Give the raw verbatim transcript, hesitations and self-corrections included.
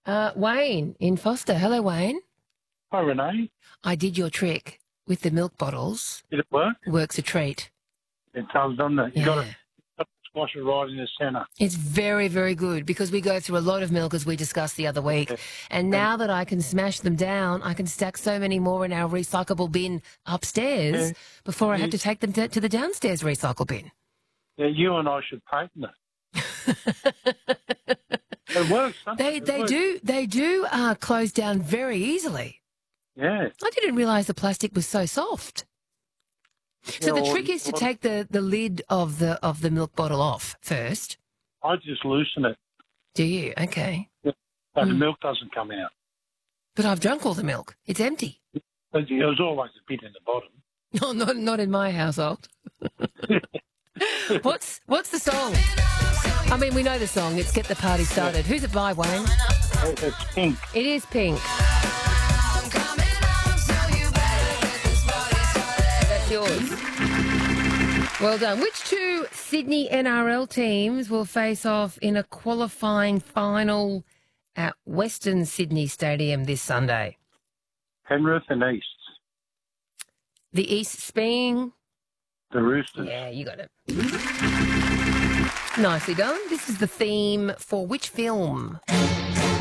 Uh, Wayne in Foster. Hello, Wayne. Hi, Renee. I did your trick with the milk bottles. Did it work? Works a treat. It does, doesn't it? You Yeah. got to squash it right in the centre. It's very, very good because we go through a lot of milk as we discussed the other week. Yeah. And now that I can smash them down, I can stack so many more in our recyclable bin upstairs Yeah. before I have Yeah. to take them to, to the downstairs recycle bin. Yeah, you and I should patent it. It works, doesn't They it? It they works. do they do uh, close down very easily. Yeah. I didn't realise the plastic was so soft. So Yeah, the or- trick is to or- take the, the lid of the of the milk bottle off first. I just loosen it, Do you? Okay. but the Mm. milk doesn't come out. But I've drunk all the milk. It's empty. But there's always a bit in the bottom. No, not not in my household. what's what's the song? I mean, we know the song. It's Get the Party Started. Who's it by, Wayne? It's pink. It is Pink. That's yours. Well done. Which two Sydney N R L teams will face off in a qualifying final at Western Sydney Stadium this Sunday? Penrith and East. The East being... The Roosters. Yeah, you got it. Nicely done. This is the theme for which film?